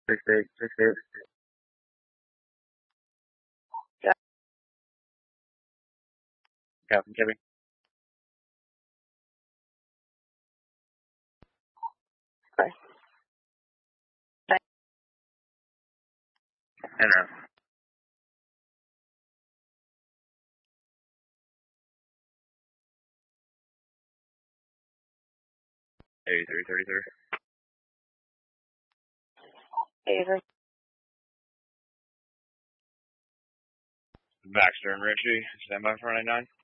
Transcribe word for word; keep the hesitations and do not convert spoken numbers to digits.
Six eight, six eight. Yeah. Captain Kevin. Okay. Enter. eighty-three thirty-three. Favor. Baxter and Richie, stand by for ninety-nine.